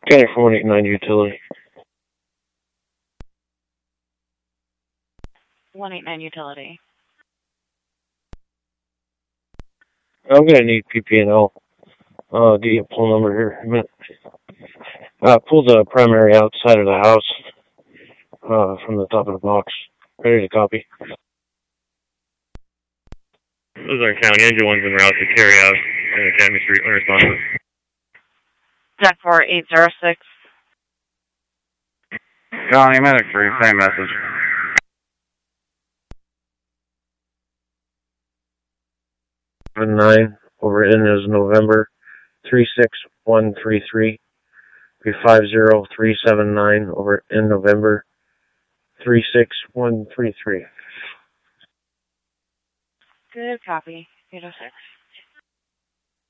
County for 189 utility. 189 utility. I'm gonna need PP&L. I'll get you a pull number here in a minute. Pull the primary outside of the house from the top of the box. Ready to copy. Those are county engine ones en route to carry out in Academy Street, unresponsive. Jack 4806. County medic 3, same message. Nine over in is November 36133. Be 50379 over in November 36133. Good copy. 806.